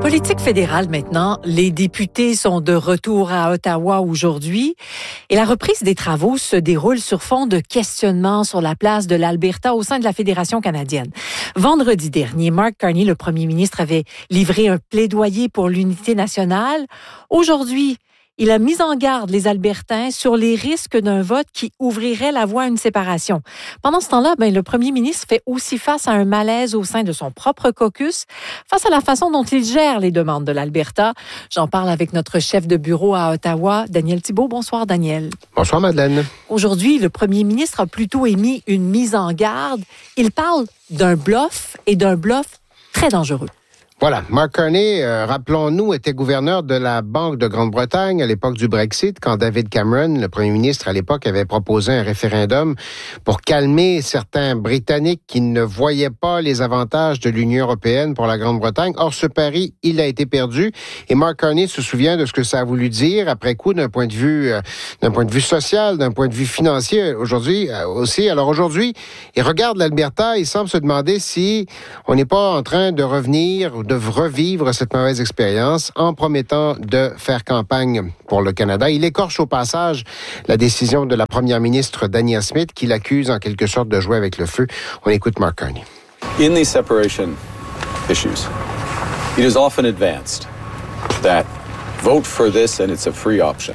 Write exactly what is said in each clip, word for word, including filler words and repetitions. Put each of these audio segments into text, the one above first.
Politique fédérale maintenant, les députés sont de retour à Ottawa aujourd'hui et la reprise des travaux se déroule sur fond de questionnements sur la place de l'Alberta au sein de la Fédération canadienne. Vendredi dernier, Mark Carney, le premier ministre, avait livré un plaidoyer pour l'unité nationale. Aujourd'hui, il a mis en garde les Albertains sur les risques d'un vote qui ouvrirait la voie à une séparation. Pendant ce temps-là, ben, le premier ministre fait aussi face à un malaise au sein de son propre caucus, face à la façon dont il gère les demandes de l'Alberta. J'en parle avec notre chef de bureau à Ottawa, Daniel Thibeault. Bonsoir, Daniel. Bonsoir, Madeleine. Aujourd'hui, le premier ministre a plutôt émis une mise en garde. Il parle d'un bluff et d'un bluff très dangereux. Voilà, Mark Carney, euh, rappelons-nous, était gouverneur de la Banque de Grande-Bretagne à l'époque du Brexit, quand David Cameron, le premier ministre à l'époque, avait proposé un référendum pour calmer certains Britanniques qui ne voyaient pas les avantages de l'Union européenne pour la Grande-Bretagne. Or, ce pari, il a été perdu. Et Mark Carney se souvient de ce que ça a voulu dire après coup d'un point de vue, euh, d'un point de vue social, d'un point de vue financier aujourd'hui euh, aussi. Alors aujourd'hui, il regarde l'Alberta, il semble se demander si on n'est pas en train de revenir de revivre cette mauvaise expérience en promettant de faire campagne pour le Canada. Il écorche au passage la décision de la première ministre Danielle Smith qui l'accuse en quelque sorte de jouer avec le feu. On écoute Mark Carney. In these separation issues, it is often advanced that vote for this and it's a free option.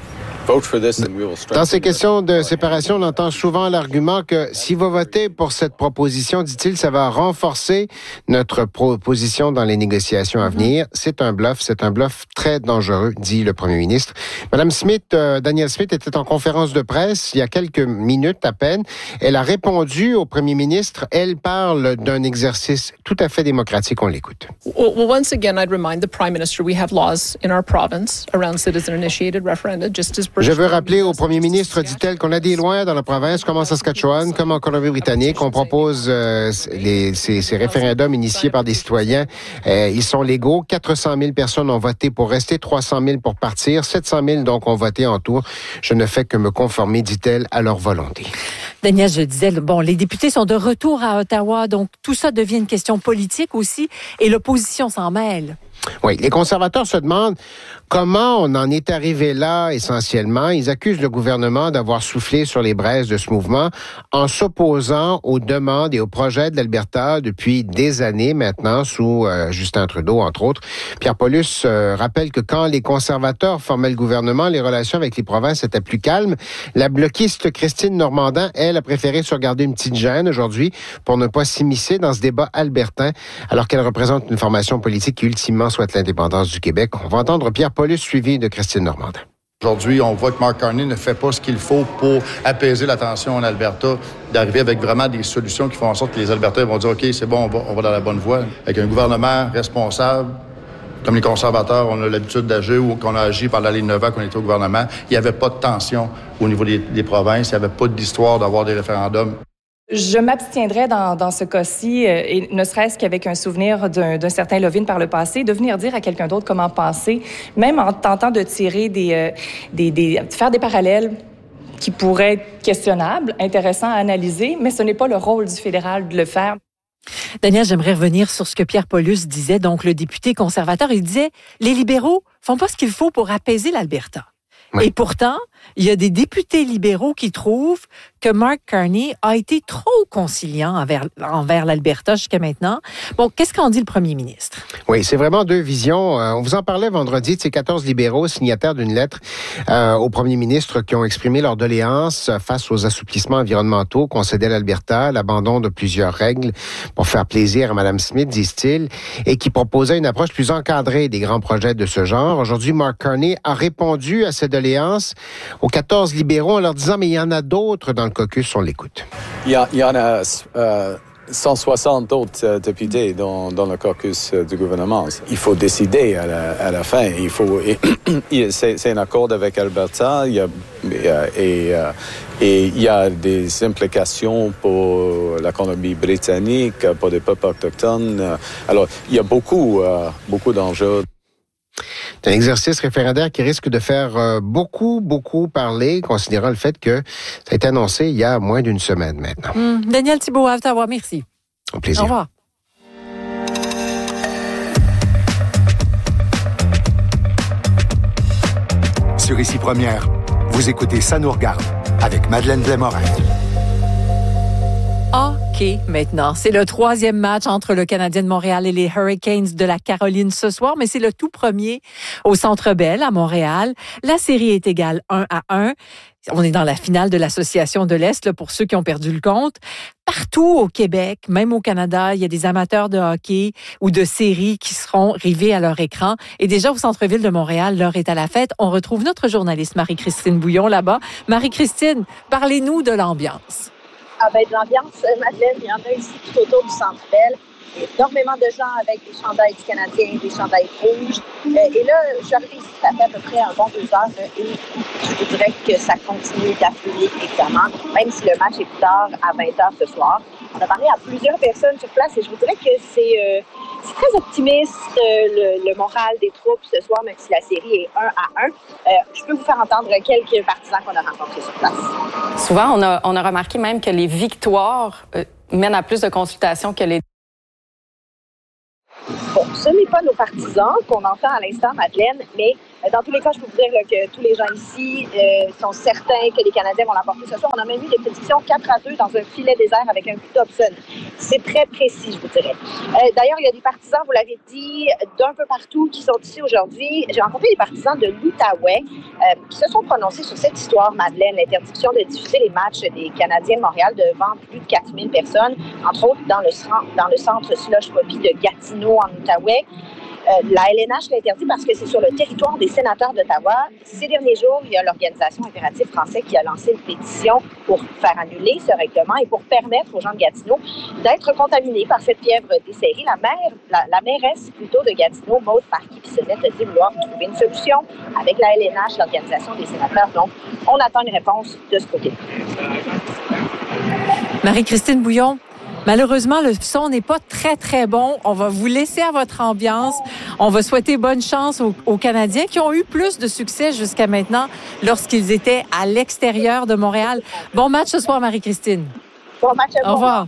Dans ces questions de séparation, on entend souvent l'argument que si vous votez pour cette proposition, dit-il, ça va renforcer notre proposition dans les négociations à venir. C'est un bluff, c'est un bluff très dangereux, dit le premier ministre. Madame Smith, euh, Danielle Smith était en conférence de presse il y a quelques minutes à peine. Elle a répondu au premier ministre. Elle parle d'un exercice tout à fait démocratique. On l'écoute. Well, once again, I'd remind the Prime Minister we have laws in our province around citizen-initiated referenda, just as Je veux rappeler au premier ministre, dit-elle, qu'on a des lois dans la province, comme en Saskatchewan, comme en Colombie-Britannique. On propose euh, les, ces, ces référendums initiés par des citoyens. Euh, ils sont légaux. quatre cent mille personnes ont voté pour rester, trois cent mille pour partir. sept cent mille, donc, ont voté en tour. Je ne fais que me conformer, dit-elle, à leur volonté. Daniel, je disais, bon, les députés sont de retour à Ottawa, donc tout ça devient une question politique aussi, et l'opposition s'en mêle. Oui, les conservateurs se demandent comment on en est arrivé là essentiellement. Ils accusent le gouvernement d'avoir soufflé sur les braises de ce mouvement en s'opposant aux demandes et aux projets de l'Alberta depuis des années maintenant sous euh, Justin Trudeau, entre autres. Pierre Paulus euh, rappelle que quand les conservateurs formaient le gouvernement, les relations avec les provinces étaient plus calmes. La bloquiste Christine Normandin, elle, a préféré se regarder une petite gêne aujourd'hui pour ne pas s'immiscer dans ce débat albertain alors qu'elle représente une formation politique qui ultimement souhaite l'indépendance du Québec. On va entendre Pierre Paulus suivi de Christine Normandin. Aujourd'hui, on voit que Mark Carney ne fait pas ce qu'il faut pour apaiser la tension en Alberta, d'arriver avec vraiment des solutions qui font en sorte que les Albertains vont dire « OK, c'est bon, on va, on va dans la bonne voie ». Avec un gouvernement responsable, comme les conservateurs, on a l'habitude d'agir ou qu'on a agi pendant les neuf ans qu'on était au gouvernement, il n'y avait pas de tension au niveau des, des provinces, il n'y avait pas d'histoire d'avoir des référendums. Je m'abstiendrai dans, dans ce cas-ci, euh, et ne serait-ce qu'avec un souvenir d'un, d'un certain Lovin par le passé, de venir dire à quelqu'un d'autre comment penser, même en tentant de tirer des, euh, des, des, faire des parallèles qui pourraient être questionnables, intéressants à analyser, mais ce n'est pas le rôle du fédéral de le faire. Daniel, j'aimerais revenir sur ce que Pierre Paulus disait, donc le député conservateur. Il disait, les libéraux font pas ce qu'il faut pour apaiser l'Alberta. Oui. Et pourtant, il y a des députés libéraux qui trouvent que Mark Carney a été trop conciliant envers, envers l'Alberta jusqu'à maintenant. Bon, qu'est-ce qu'en dit le premier ministre? Oui, c'est vraiment deux visions. Euh, on vous en parlait vendredi de ces quatorze libéraux signataires d'une lettre euh, au premier ministre qui ont exprimé leur doléance face aux assouplissements environnementaux concédés à l'Alberta, l'abandon de plusieurs règles pour faire plaisir à Mme Smith, disent-ils, et qui proposaient une approche plus encadrée des grands projets de ce genre. Aujourd'hui, Mark Carney a répondu à ces doléances aux quatorze libéraux en leur disant « mais il y en a d'autres dans le caucus, on l'écoute ». Il y, a, il y en a euh, cent soixante autres euh, députés dans, dans le caucus euh, du gouvernement. Il faut décider à la, à la fin. Il faut, et, c'est, c'est un accord avec Alberta il y a, et, euh, et il y a des implications pour la Colombie-Britannique, pour les peuples autochtones. Alors, il y a beaucoup, euh, beaucoup d'enjeux. C'est un exercice référendaire qui risque de faire euh, beaucoup, beaucoup parler, considérant le fait que ça a été annoncé il y a moins d'une semaine maintenant. Mmh. Daniel Thibeault, à Ottawa, merci. Au plaisir. Au revoir. Ici Première. Vous écoutez Ça nous regarde avec Madeleine Blais-Morin. OK, maintenant. C'est le troisième match entre le Canadien de Montréal et les Hurricanes de la Caroline ce soir, mais c'est le tout premier au Centre Bell à Montréal. La série est égale un à un. On est dans la finale de l'Association de l'Est, là, pour ceux qui ont perdu le compte. Partout au Québec, même au Canada, il y a des amateurs de hockey ou de séries qui seront rivés à leur écran. Et déjà au centre-ville de Montréal, l'heure est à la fête. On retrouve notre journaliste Marie-Christine Bouillon là-bas. Marie-Christine, parlez-nous de l'ambiance. Ah ben, de l'ambiance, Madeleine, il y en a ici tout autour du Centre Bell. Énormément de gens avec des chandails du Canadien, des chandails rouges. Euh, et là, je suis arrivée ici, ça fait à peu près un bon deux heures et je voudrais que ça continue d'affluer, évidemment, même si le match est plus tard, à vingt heures ce soir. On a parlé à plusieurs personnes sur place et je voudrais que c'est, euh, c'est très optimiste, euh, le, le moral des troupes ce soir, même si la série est un à un. Euh, je peux vous faire entendre quelques partisans qu'on a rencontrés sur place. Souvent, on a, on a remarqué même que les victoires euh, mènent à plus de consultations que les... Bon, ce n'est pas nos partisans qu'on entend à l'instant, Madeleine, mais euh, dans tous les cas, je peux vous dire là, que tous les gens ici euh, sont certains que les Canadiens vont l'emporter ce soir. On a même eu des prédictions quatre à deux dans un filet désert avec un but Dobson. C'est très précis, je vous dirais. Euh, d'ailleurs, il y a des partisans, vous l'avez dit, d'un peu partout qui sont ici aujourd'hui. J'ai rencontré des partisans de l'Outaouais euh, qui se sont prononcés sur cette histoire, Madeleine, l'interdiction de diffuser les matchs des Canadiens de Montréal devant plus de quatre mille personnes, entre autres dans le, dans le centre Slush Poppy de Gatineau en Outaouais. Euh, la L N H l'interdit parce que c'est sur le territoire des sénateurs d'Ottawa. Ces derniers jours, il y a l'organisation Impératif français qui a lancé une pétition pour faire annuler ce règlement et pour permettre aux gens de Gatineau d'être contaminés par cette fièvre des séries. La, maire, la, la mairesse plutôt de Gatineau, Maude Marquis-Bissonnette, a dit vouloir trouver une solution avec la L N H, l'organisation des sénateurs. Donc, on attend une réponse de ce côté. Marie-Christine Bouillon, malheureusement, le son n'est pas très, très bon. On va vous laisser à votre ambiance. On va souhaiter bonne chance aux, aux Canadiens qui ont eu plus de succès jusqu'à maintenant lorsqu'ils étaient à l'extérieur de Montréal. Bon match ce soir, Marie-Christine. Bon match à vous. Au revoir.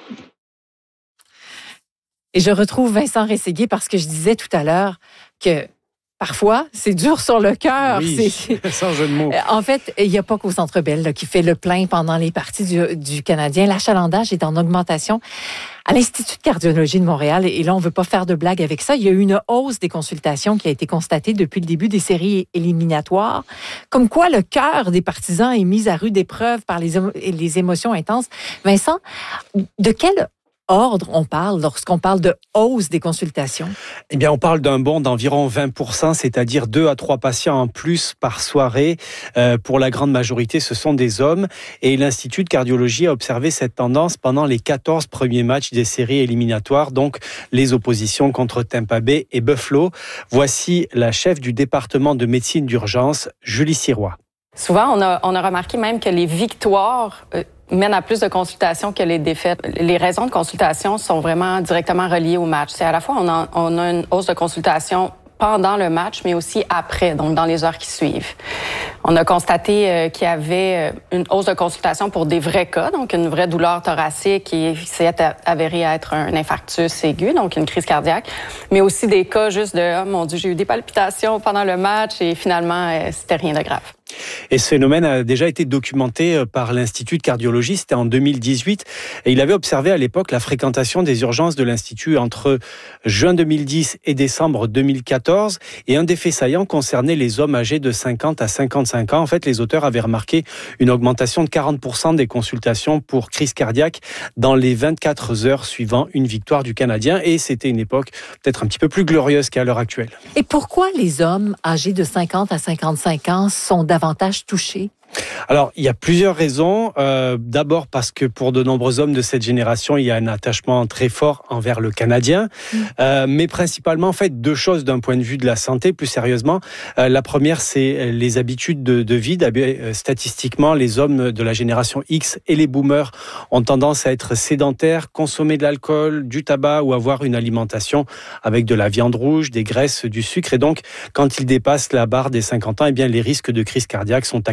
Et je retrouve Vincent Rességuier parce que je disais tout à l'heure que parfois, c'est dur sur le cœur. Oui, c'est... sans jeu de mots. En fait, il n'y a pas qu'au Centre Bell là, qui fait le plein pendant les parties du, du Canadien. L'achalandage est en augmentation à l'Institut de cardiologie de Montréal. Et là, on ne veut pas faire de blague avec ça. Il y a eu une hausse des consultations qui a été constatée depuis le début des séries éliminatoires. Comme quoi, le cœur des partisans est mis à rude épreuve par les, les émotions intenses. Vincent, de quel ordre on parle lorsqu'on parle de hausse des consultations? Eh bien, on parle d'un bond d'environ vingt pour cent, c'est-à-dire deux à trois patients en plus par soirée. Euh, pour la grande majorité, ce sont des hommes. Et l'Institut de cardiologie a observé cette tendance pendant les quatorze premiers matchs des séries éliminatoires, donc les oppositions contre Tampa Bay et Buffalo. Voici la chef du département de médecine d'urgence, Julie Sirois. Souvent, on a, on a remarqué même que les victoires euh, mènent à plus de consultations que les défaites. Les raisons de consultation sont vraiment directement reliées au match. C'est à la fois, on a, on a une hausse de consultation pendant le match, mais aussi après, donc dans les heures qui suivent. On a constaté euh, qu'il y avait une hausse de consultation pour des vrais cas, donc une vraie douleur thoracique qui s'est avérée être un infarctus aigu, donc une crise cardiaque, mais aussi des cas juste de « Oh mon Dieu, j'ai eu des palpitations pendant le match » et finalement, euh, c'était rien de grave. Et ce phénomène a déjà été documenté par l'Institut de cardiologie, c'était en deux mille dix-huit. Et il avait observé à l'époque la fréquentation des urgences de l'Institut entre juin deux mille dix et décembre deux mille quatorze. Et un des faits saillants concernait les hommes âgés de cinquante à cinquante-cinq ans. En fait, les auteurs avaient remarqué une augmentation de quarante pour cent des consultations pour crise cardiaque dans les vingt-quatre heures suivant une victoire du Canadien. Et c'était une époque peut-être un petit peu plus glorieuse qu'à l'heure actuelle. Et pourquoi les hommes âgés de cinquante à cinquante-cinq ans sont davantage touchés? Alors, il y a plusieurs raisons. Euh, d'abord parce que pour de nombreux hommes de cette génération, il y a un attachement très fort envers le Canadien. Mmh. Euh, mais principalement, en fait, deux choses d'un point de vue de la santé, plus sérieusement. Euh, la première, c'est les habitudes de, de vie. Euh, statistiquement, les hommes de la génération X et les boomers ont tendance à être sédentaires, consommer de l'alcool, du tabac ou avoir une alimentation avec de la viande rouge, des graisses, du sucre. Et donc, quand ils dépassent la barre des cinquante ans, eh bien, les risques de crise cardiaque sont accentués. Alors,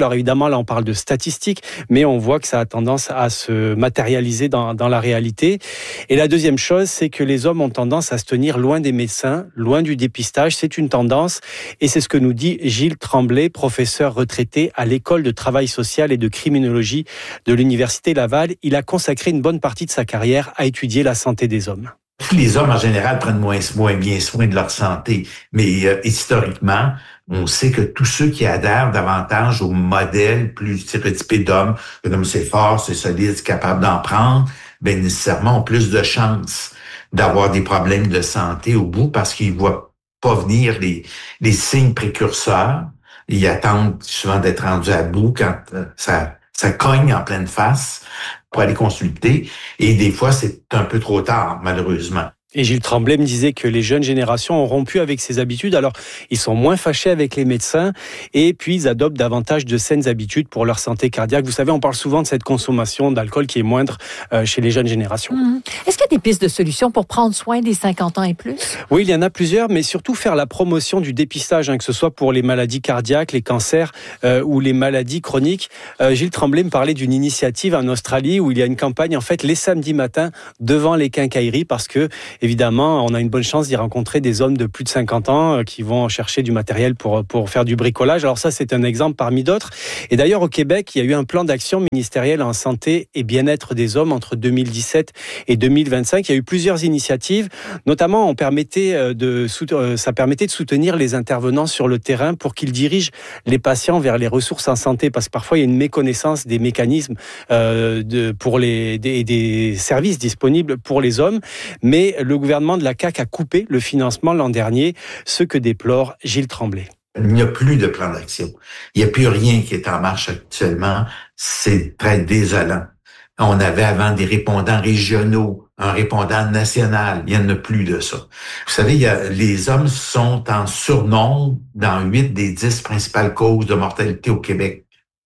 Alors évidemment, là, on parle de statistiques, mais on voit que ça a tendance à se matérialiser dans, dans la réalité. Et la deuxième chose, c'est que les hommes ont tendance à se tenir loin des médecins, loin du dépistage. C'est une tendance, et c'est ce que nous dit Gilles Tremblay, professeur retraité à l'école de travail social et de criminologie de l'Université Laval. Il a consacré une bonne partie de sa carrière à étudier la santé des hommes. Les hommes, en général, prennent moins, moins bien soin de leur santé. Mais euh, historiquement, on sait que tous ceux qui adhèrent davantage au modèle plus stéréotypé d'homme, un homme c'est fort, c'est solide, c'est capable d'en prendre, ben nécessairement ont plus de chances d'avoir des problèmes de santé au bout parce qu'ils voient pas venir les, les signes précurseurs. Ils attendent souvent d'être rendus à bout quand euh, ça, ça cogne en pleine face pour aller consulter. Et des fois, c'est un peu trop tard, malheureusement. Et Gilles Tremblay me disait que les jeunes générations ont rompu avec ces habitudes. Alors, ils sont moins fâchés avec les médecins et puis ils adoptent davantage de saines habitudes pour leur santé cardiaque. Vous savez, on parle souvent de cette consommation d'alcool qui est moindre euh, chez les jeunes générations. Mmh. Est-ce qu'il y a des pistes de solutions pour prendre soin des cinquante ans et plus? Oui, il y en a plusieurs, mais surtout faire la promotion du dépistage, hein, que ce soit pour les maladies cardiaques, les cancers euh, ou les maladies chroniques. Euh, Gilles Tremblay me parlait d'une initiative en Australie où il y a une campagne, en fait, les samedis matins devant les quincailleries parce que évidemment, on a une bonne chance d'y rencontrer des hommes de plus de cinquante ans qui vont chercher du matériel pour, pour faire du bricolage. Alors ça, c'est un exemple parmi d'autres. Et d'ailleurs, au Québec, il y a eu un plan d'action ministériel en santé et bien-être des hommes entre deux mille dix-sept et deux mille vingt-cinq. Il y a eu plusieurs initiatives. Notamment, on permettait de, ça permettait de soutenir les intervenants sur le terrain pour qu'ils dirigent les patients vers les ressources en santé. Parce que parfois, il y a une méconnaissance des mécanismes euh, de, pour les, des, des services disponibles pour les hommes. Mais le gouvernement de la C A Q a coupé le financement l'an dernier, ce que déplore Gilles Tremblay. Il n'y a plus de plan d'action. Il n'y a plus rien qui est en marche actuellement. C'est très désolant. On avait avant des répondants régionaux, un répondant national. Il n'y en a plus de ça. Vous savez, il y a, les hommes sont en surnombre dans huit des dix principales causes de mortalité au Québec.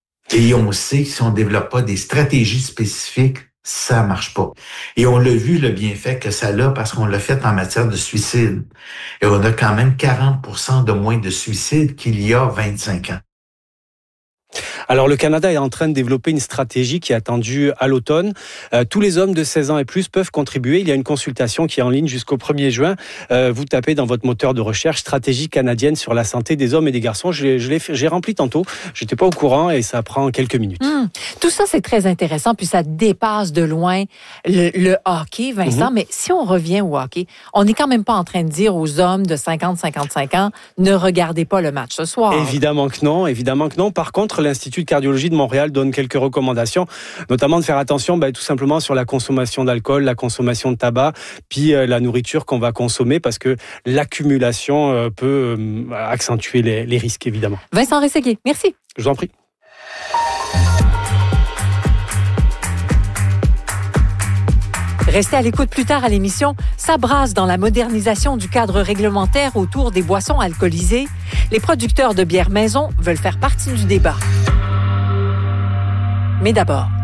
Et on sait que si on ne développe pas des stratégies spécifiques, ça marche pas. Et on l'a vu, le bienfait que ça a parce qu'on l'a fait en matière de suicide. Et on a quand même quarante pour cent de moins de suicides qu'il y a vingt-cinq ans. Alors, le Canada est en train de développer une stratégie qui est attendue à l'automne. Euh, tous les hommes de seize ans et plus peuvent contribuer. Il y a une consultation qui est en ligne jusqu'au premier juin. Euh, vous tapez dans votre moteur de recherche « Stratégie canadienne sur la santé des hommes et des garçons ». Je l'ai, je l'ai fait, j'ai rempli tantôt. J'étais pas au courant et ça prend quelques minutes. Mmh. Tout ça, c'est très intéressant. Puis ça dépasse de loin le, le hockey, Vincent. Mmh. Mais si on revient au hockey, on n'est quand même pas en train de dire aux hommes de cinquante à cinquante-cinq ans « Ne regardez pas le match ce soir ». Évidemment que non. Évidemment que non. Par contre, l'Institut de cardiologie de Montréal donne quelques recommandations, notamment de faire attention ben, tout simplement sur la consommation d'alcool, la consommation de tabac, puis euh, la nourriture qu'on va consommer parce que l'accumulation euh, peut euh, accentuer les, les risques, évidemment. Vincent Rességuier, merci. Je vous en prie. Restez à l'écoute plus tard à l'émission. Ça brasse dans la modernisation du cadre réglementaire autour des boissons alcoolisées. Les producteurs de bières maison veulent faire partie du débat. Mais d'abord,